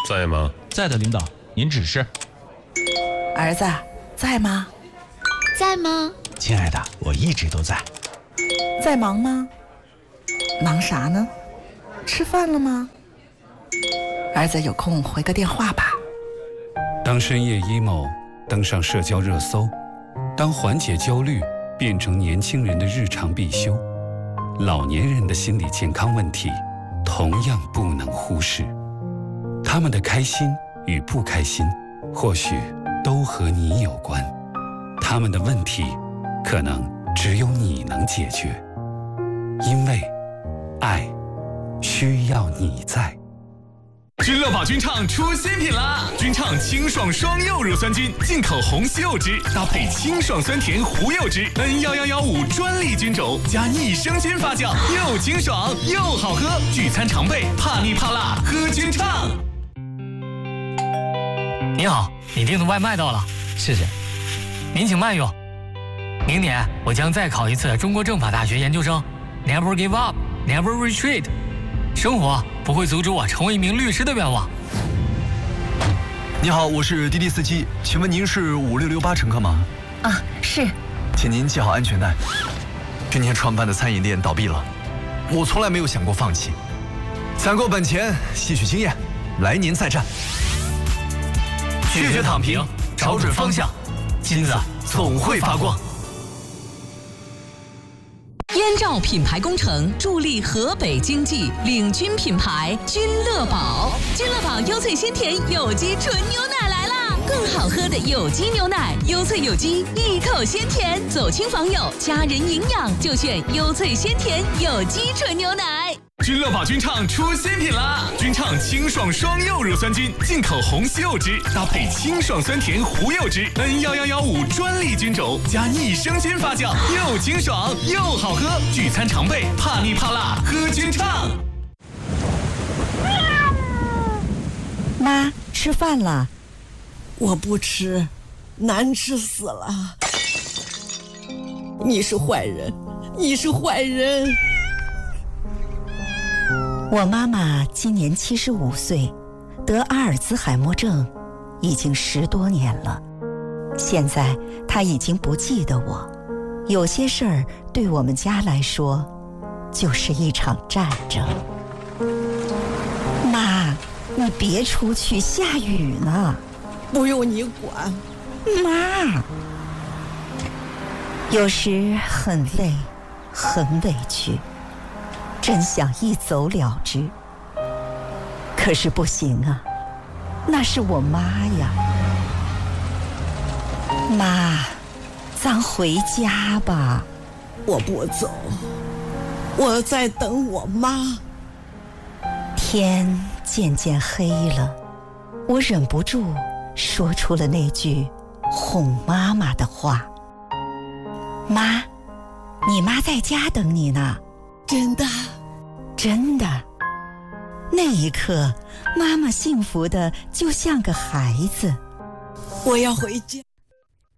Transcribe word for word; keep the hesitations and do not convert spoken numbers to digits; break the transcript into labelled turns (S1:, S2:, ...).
S1: 在吗？
S2: 在的，领导，您指示。
S3: 儿子，在吗？
S4: 在吗？
S5: 亲爱的，我一直都在。
S3: 在忙吗？忙啥呢？吃饭了吗？儿子有空回个电话吧。
S6: 当深夜 emo 登上社交热搜，当缓解焦虑变成年轻人的日常必修，老年人的心理健康问题同样不能忽视。他们的开心与不开心，或许都和你有关。他们的问题，可能只有你能解决。因为爱需要你在。
S7: 君乐宝君畅出新品啦！君畅清爽双柚乳酸菌，进口红西柚汁，搭配清爽酸甜胡柚汁 N 一一一五专利菌种，加益生菌发酵，又清爽又好喝。聚餐常备，怕腻怕辣，喝君畅。
S8: 你好，你订的外卖到了，
S2: 谢谢。
S8: 您请慢用。明年我将再考一次中国政法大学研究生 ，Never give up, never retreat。生活不会阻止我成为一名律师的愿望。
S9: 你好，我是滴滴司机，请问您是五六六八乘客吗？
S4: 啊，是。
S9: 请您系好安全带。今天创办的餐饮店倒闭了，我从来没有想过放弃。攒够本钱，吸取经验，来年再战。
S7: 拒绝躺平，找准方向，金子总会发光。
S10: 燕赵品牌工程助力河北经济，领军品牌君乐宝。君乐宝优萃鲜甜有机纯牛奶来啦！更好喝的有机牛奶，优萃有机，一口鲜甜。走亲访友，家人营养就选优萃鲜甜有机纯牛奶。
S7: 君乐宝君畅出新品啦！君畅清爽双柚乳酸菌，进口红西柚汁，搭配清爽酸甜胡柚汁 N 一一一五专利菌种，加益生菌发酵，又清爽又好喝。聚餐常备，怕腻怕辣，喝君畅。
S3: 妈，吃饭了。
S11: 我不吃，难吃死了。你是坏人，你是坏人。
S12: 我妈妈今年七十五岁，得阿尔兹海默症已经十多年了。现在她已经不记得我，有些事儿对我们家来说就是一场战争。妈，你别出去，下雨呢。
S11: 不用你管。
S12: 妈，有时很累，很委屈，真想一走了之，可是不行啊，那是我妈呀。妈，咱回家吧。
S11: 我不走，我在等我妈。
S12: 天渐渐黑了，我忍不住说出了那句哄妈妈的话：妈，你妈在家等你呢。
S11: 真的？
S12: 真的。那一刻，妈妈幸福的就像个孩子。
S11: 我要回家。